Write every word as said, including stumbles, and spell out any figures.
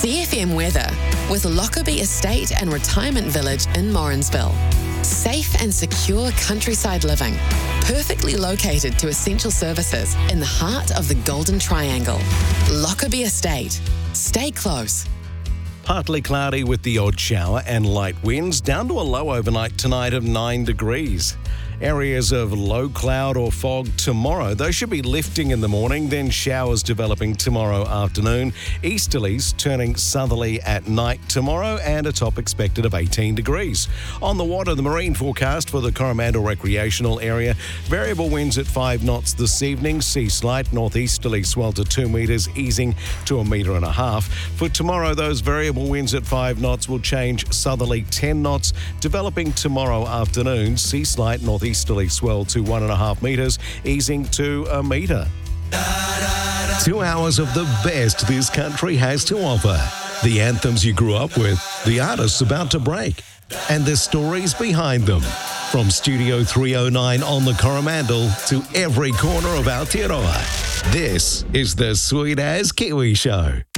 C F M weather with Lockerbie Estate and Retirement Village in Morrinsville. Safe and secure countryside living, perfectly located to essential services in the heart of the Golden Triangle. Lockerbie Estate. Stay close. Partly cloudy with the odd shower and light winds, down to a low overnight tonight of nine degrees. Areas of low cloud or fog tomorrow. Those should be lifting in the morning, then showers developing tomorrow afternoon. Easterlies turning southerly at night tomorrow, and a top expected of eighteen degrees. On the water, the marine forecast for the Coromandel recreational area. Variable winds at five knots this evening. Sea slight northeasterly swell to two metres, easing to a metre and a half. For tomorrow, those variable winds at five knots will change southerly ten knots, developing tomorrow afternoon. Sea slight northeasterly Easterly swell to one and a half metres, easing to a metre. Two hours of the best this country has to offer. The anthems you grew up with, the artists about to break, and the stories behind them. From Studio three oh nine on the Coromandel to every corner of Aotearoa. This is the Sweet As Kiwi Show.